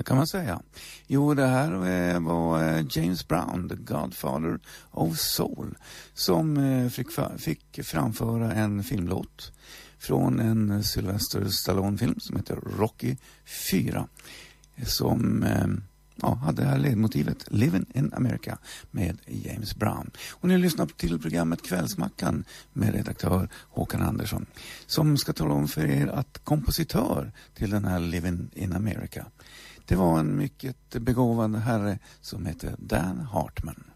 kan man säga. Jo, det här var James Brown, the Godfather of Soul, som fick framföra en filmlåt från en Sylvester Stallone-film som heter Rocky 4, som hade det här ledmotivet Living in America med James Brown. Och ni lyssnar till programmet Kvällsmackan med redaktör Håkan Andersson, som ska tala om för er att kompositör till den här Living in America, det var en mycket begåvad herre som heter Dan Hartman.